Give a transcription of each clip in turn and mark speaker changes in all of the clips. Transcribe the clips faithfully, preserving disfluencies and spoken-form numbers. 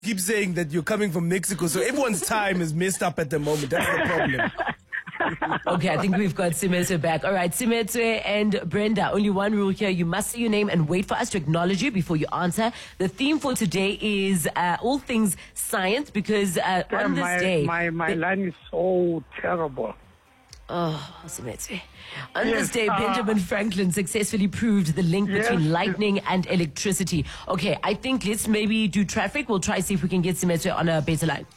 Speaker 1: keep saying that you're coming from Mexico, so everyone's time is messed up at the moment. That's the problem.
Speaker 2: Okay, I think we've got Simetswe back. All right, Simetswe and Brenda, only one rule here. You must say your name and wait for us to acknowledge you before you answer. The theme for today is uh, all things science, because uh,
Speaker 3: Yeah,
Speaker 2: on this
Speaker 3: my,
Speaker 2: day...
Speaker 3: My, my
Speaker 2: the-
Speaker 3: line is so terrible.
Speaker 2: Oh, Simetswe. On
Speaker 3: Yes,
Speaker 2: this day,
Speaker 3: uh,
Speaker 2: Benjamin Franklin successfully proved the link
Speaker 3: Yes.
Speaker 2: between lightning and electricity. Okay, I think let's maybe do traffic. We'll try see if we can get Simetswe on a better line.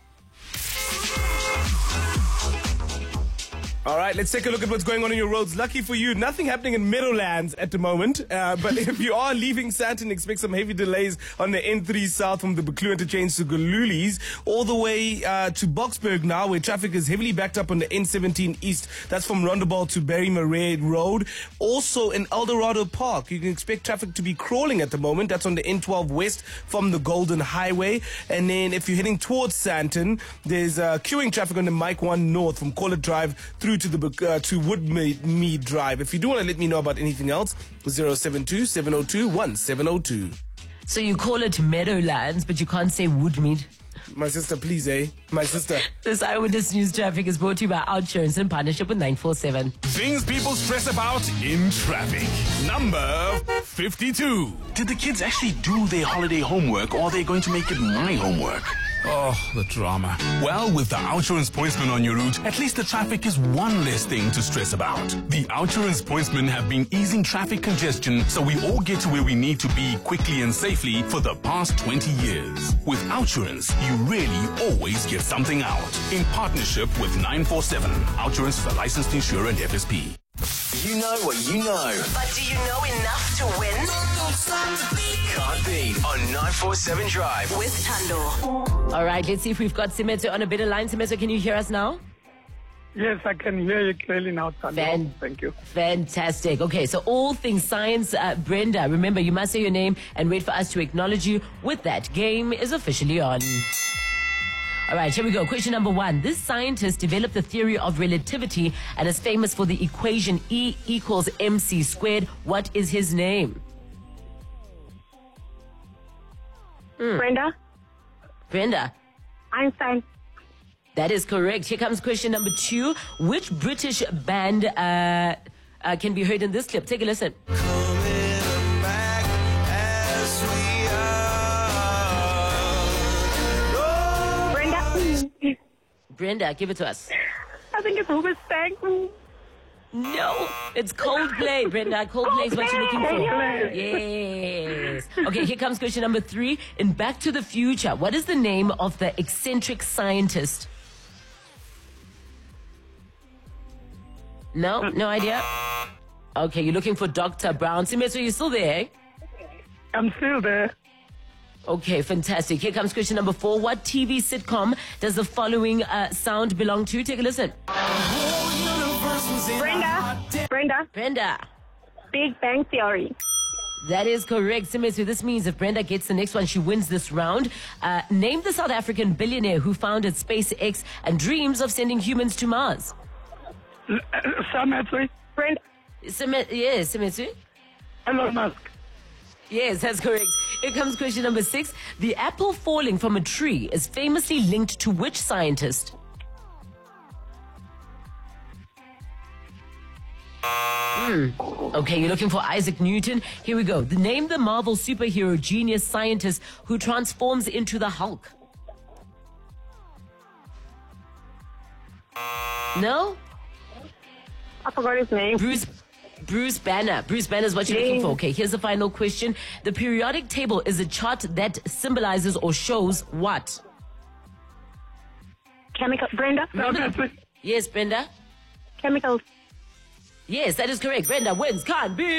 Speaker 1: All right, let's take a look at what's going on in your roads. Lucky for you, nothing happening in Meadowlands at the moment. Uh, but if you are leaving Sandton, expect some heavy delays on the N three South from the Buccleuch interchange to Gululis, all the way uh, to Boksburg now, where traffic is heavily backed up on the N seventeen East. That's from Rondebult to Barry-Marais Road. Also in Eldorado Park, you can expect traffic to be crawling at the moment. That's on the N twelve West from the Golden Highway. And then if you're heading towards Sandton, there's uh, queuing traffic on the Mike one North from Collett Drive through to the uh, to Woodmead Drive. If you do want to let me know about anything else, zero seven two, seven zero two, one seven zero two.
Speaker 2: So you call it Meadowlands, but you can't say Woodmead.
Speaker 1: My sister, please, eh? My sister.
Speaker 2: This Eyewitness News Traffic is brought to you by OUTsurance in partnership with nine four seven.
Speaker 4: Things people stress about in traffic. Number fifty-two.
Speaker 5: Did the kids actually do their holiday homework, or are they going to make it my homework?
Speaker 4: Oh, the drama.
Speaker 5: Well, with the Outsurance Pointsman on your route, at least the traffic is one less thing to stress about. The Outsurance Pointsmen have been easing traffic congestion so we all get to where we need to be quickly and safely for the past twenty years. With Outsurance, you really always get something out. In partnership with nine four seven, Outsurance is a licensed insurer and F S P.
Speaker 6: You know what you know.
Speaker 7: But do you know enough to win?
Speaker 6: Can't beat on nine four seven Drive.
Speaker 7: With Tando.
Speaker 2: All right, let's see if we've got Simetswe on a better line. Simetswe, can you hear us now?
Speaker 3: Yes, I can hear you clearly now, Tando.
Speaker 2: Fan-
Speaker 3: Thank you.
Speaker 2: Fantastic. Okay, so all things science, uh, Brenda, remember you must say your name and wait for us to acknowledge you. With that, game is officially on. All right, here we go. Question number one. This scientist developed the theory of relativity and is famous for the equation E equals mc squared. What is his name?
Speaker 8: Mm. Brenda?
Speaker 2: Brenda.
Speaker 8: Einstein.
Speaker 2: That is correct. Here comes question number two. Which British band uh, uh, can be heard in this clip? Take a listen. Brenda, give it to us.
Speaker 8: I think it's Hoobastank.
Speaker 2: No, it's Coldplay, Brenda. Coldplay is what you're looking for. Yes. Okay, here comes question number three. In Back to the Future, what is the name of the eccentric scientist? No, no idea? Okay, you're looking for Doctor Brown. Simetswe, you still there?
Speaker 3: I'm still there.
Speaker 2: Okay, fantastic. Here comes question number four. What T V sitcom does the following uh, sound belong to? Take a listen.
Speaker 8: Brenda. Brenda.
Speaker 2: Brenda.
Speaker 8: Big Bang Theory.
Speaker 2: That is correct, Simetswe. This means if Brenda gets the next one, she wins this round. Uh, name the South African billionaire who founded SpaceX and dreams of sending humans to Mars.
Speaker 3: Uh, Simetswe.
Speaker 8: Brenda.
Speaker 2: Sim- yes, Simetswe.
Speaker 3: Elon Musk.
Speaker 2: Yes, that's correct. Here comes question number six. The apple falling from a tree is famously linked to which scientist? Hmm. Okay, you're looking for Isaac Newton. Here we go. Name the Marvel superhero genius scientist who transforms into the Hulk. No?
Speaker 8: I forgot his name.
Speaker 2: Bruce Bruce Banner. Bruce Banner is what you're looking for. Okay, here's the final question. The periodic table is a chart that symbolizes or shows what?
Speaker 8: Chemical. Brenda.
Speaker 2: Remember- Yes, Brenda?
Speaker 8: Chemicals.
Speaker 2: Yes, that is correct. Brenda wins. Can't be.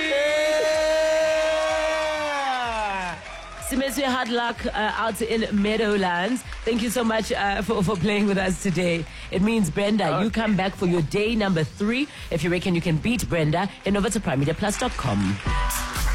Speaker 2: Simetswe, hard luck uh, out in Meadowlands. Thank you so much uh, for, for playing with us today. It means, Brenda, okay. You come back for your day number three. If you reckon you can beat Brenda, head over to prime media plus dot com.